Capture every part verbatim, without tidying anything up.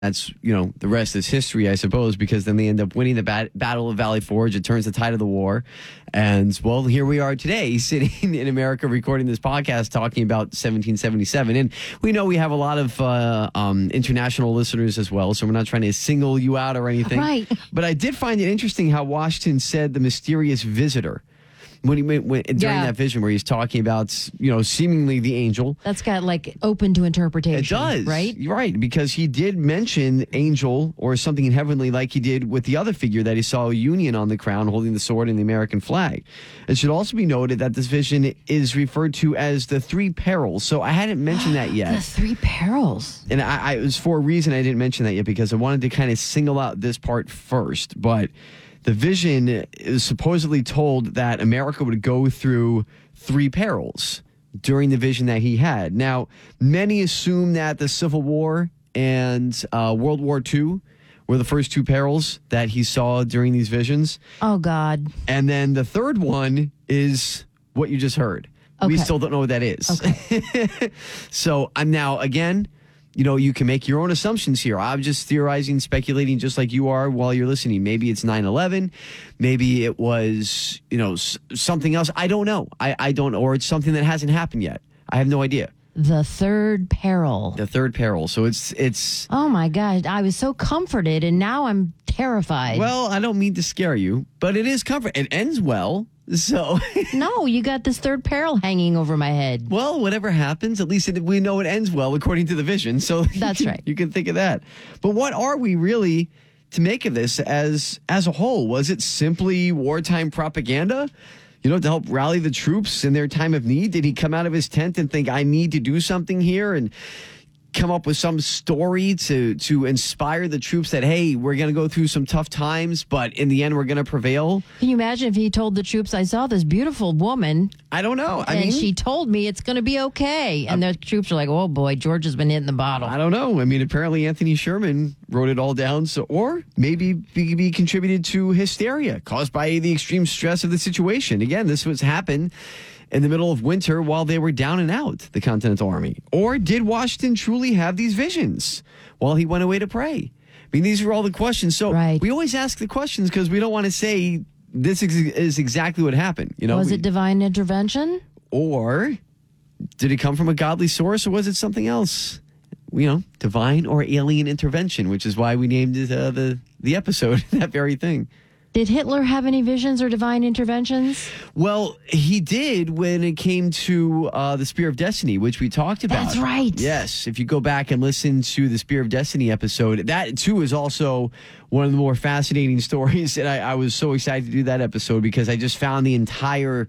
That's, you know, the rest is history, I suppose, because then they end up winning the bat- Battle of Valley Forge. It turns the tide of the war. And, well, here we are today, sitting in America recording this podcast talking about seventeen seventy-seven. And we know we have a lot of uh, um, international listeners as well, so we're not trying to single you out or anything. Right. But I did find it interesting how Washington said the mysterious visitor. When he went, when, during Yeah. that vision where he's talking about, you know, seemingly the angel. That's got like open to interpretation. It does. Right? You're right, because he did mention angel or something in heavenly like he did with the other figure that he saw, a union on the crown holding the sword and the American flag. It should also be noted that this vision is referred to as the three perils. So I hadn't mentioned that yet. The three perils. And I, I, it was for a reason I didn't mention that yet, because I wanted to kind of single out this part first. But the vision is supposedly told that America would go through three perils during the vision that he had. Now, many assume that the Civil War and uh, World War Two were the first two perils that he saw during these visions. Oh, God. And then the third one is what you just heard. We Okay. still don't know what that is. Okay. So I'm now, again, you know, you can make your own assumptions here. I'm just theorizing, speculating just like you are while you're listening. Maybe it's nine eleven. Maybe it was, you know, s- something else. I don't know. I, I don't know. Or it's something that hasn't happened yet. I have no idea. The third peril. The third peril. So it's, it's, Oh, my God. I was so comforted, and now I'm terrified. well, I don't mean to scare you, but it is comfort. It ends well. So, No, you got this third peril hanging over my head. well, whatever happens, at least it, we know it ends well according to the vision. So That's you can, right. You can think of that. But what are we really to make of this as as a whole? Was it simply wartime propaganda? You know, to help rally the troops in their time of need? Did he come out of his tent and think, I need to do something here, and come up with some story to to inspire the troops that, hey, we're going to go through some tough times, but in the end, we're going to prevail? Can you imagine if he told the troops, I saw this beautiful woman, I don't know. I and mean, she told me it's going to be okay. And the troops are like, oh, boy, George has been hitting the bottle. I don't know. I mean, apparently Anthony Sherman wrote it all down. So, or maybe be, be contributed to hysteria caused by the extreme stress of the situation. Again, this was happened in the middle of winter while they were down and out, the Continental Army. Or did Washington truly have these visions while he went away to pray? I mean, these are all the questions. So Right. we always ask the questions because we don't want to say this is, is exactly what happened. You know, Was We- it divine intervention? or did it come from a godly source, or was it something else? You know, divine or alien intervention, which is why we named it uh, the the episode that very thing. Did Hitler have any visions or divine interventions? Well, he did when it came to uh, the Spear of Destiny, which we talked about. That's right. Yes, if you go back and listen to the Spear of Destiny episode, that too is also one of the more fascinating stories. And I, I was so excited to do that episode because I just found the entire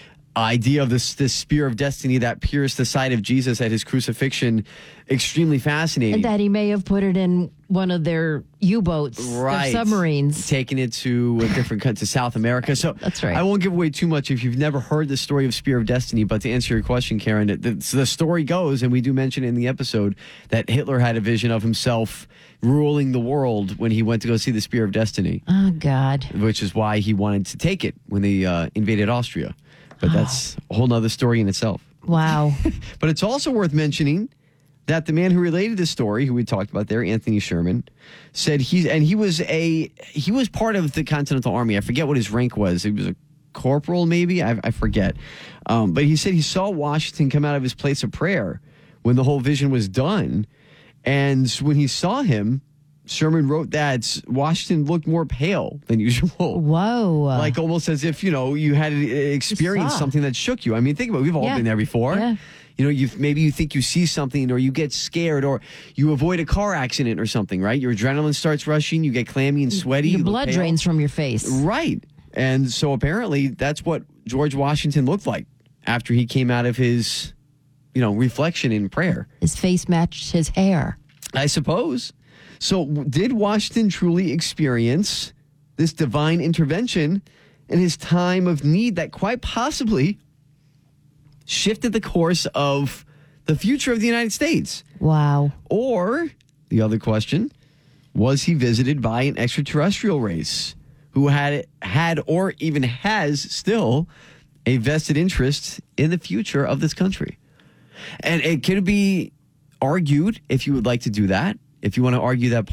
idea of this this spear of destiny that pierced the side of Jesus at his crucifixion extremely fascinating. And that he may have put it in one of their U-boats, Right. their submarines. Taking it to a different country, to South America. So That's right. I won't give away too much if you've never heard the story of Spear of Destiny, but to answer your question, Karen, the, so the story goes, and we do mention it in the episode, that Hitler had a vision of himself ruling the world when he went to go see the Spear of Destiny, Oh, God. which is why he wanted to take it when they uh, invaded Austria. But that's a whole nother story in itself. Wow. But it's also worth mentioning that the man who related this story, who we talked about there, Anthony Sherman, said he's and he was a he was part of the Continental Army. I forget what his rank was. He was a corporal, maybe. I, I forget. Um, but he said he saw Washington come out of his place of prayer when the whole vision was done, and when he saw him, Sherman wrote that Washington looked more pale than usual. Whoa. Like almost as if, you know, you had experienced saw. something that shook you. I mean, think about it. We've all Yeah. been there before. Yeah. You know, you maybe you think you see something, or you get scared, or you avoid a car accident or something, right? Your adrenaline starts rushing, you get clammy and sweaty. Your you look blood pale. drains from your face. Right. And so apparently that's what George Washington looked like after he came out of his, you know, reflection in prayer. His face matched his hair. I suppose. So did Washington truly experience this divine intervention in his time of need that quite possibly shifted the course of the future of the United States? Wow. Or, the other question, was he visited by an extraterrestrial race who had had or even has still a vested interest in the future of this country? And it can be argued, if you would like to do that, if you want to argue that